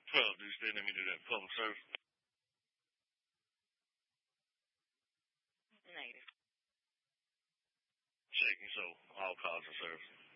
12, do you still need me to do that public service? Negative. Checking, so all calls are service.